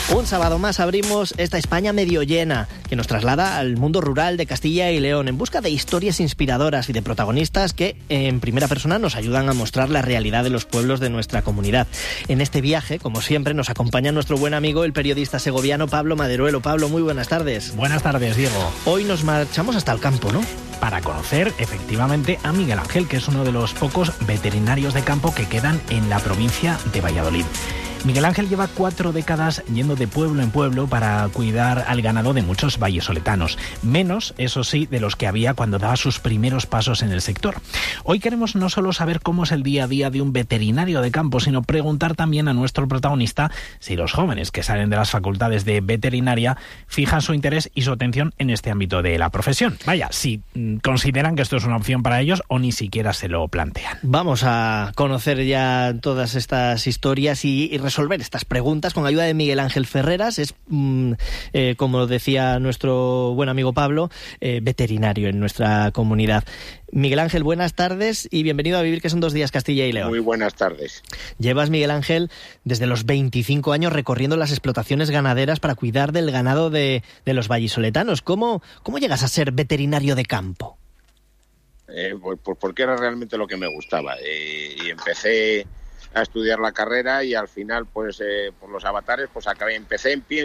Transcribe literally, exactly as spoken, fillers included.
Un sábado más abrimos esta España medio llena, que nos traslada al mundo rural de Castilla y León en busca de historias inspiradoras y de protagonistas que en primera persona nos ayudan a mostrar la realidad de los pueblos de nuestra comunidad. En este viaje, como siempre, nos acompaña nuestro buen amigo, el periodista segoviano Pablo Maderuelo. Pablo, muy buenas tardes. Buenas tardes, Diego. Hoy nos marchamos hasta el campo, ¿no? Para conocer efectivamente a Miguel Ángel, que es uno de los pocos veterinarios de campo que quedan en la provincia de Valladolid. Miguel Ángel lleva cuatro décadas yendo de pueblo en pueblo para cuidar al ganado de muchos vallesoletanos, menos, eso sí, de los que había cuando daba sus primeros pasos en el sector. Hoy queremos no solo saber cómo es el día a día de un veterinario de campo, sino preguntar también a nuestro protagonista si los jóvenes que salen de las facultades de veterinaria fijan su interés y su atención en este ámbito de la profesión. Vaya, si consideran que esto es una opción para ellos o ni siquiera se lo plantean. Vamos a conocer ya todas estas historias y, y resolver estas preguntas con ayuda de Miguel Ángel Ferreras. Es, mm, eh, como decía nuestro buen amigo Pablo, eh, veterinario en nuestra comunidad. Miguel Ángel, buenas tardes y bienvenido a Vivir, que son dos días Castilla y León. Muy buenas tardes. Llevas, Miguel Ángel, desde los veinticinco años recorriendo las explotaciones ganaderas para cuidar del ganado de, de los vallisoletanos. ¿Cómo, cómo llegas a ser veterinario de campo? Eh, pues porque era realmente lo que me gustaba. Eh, y empecé a estudiar la carrera y al final, pues eh, por los avatares, pues acabé, empecé en pie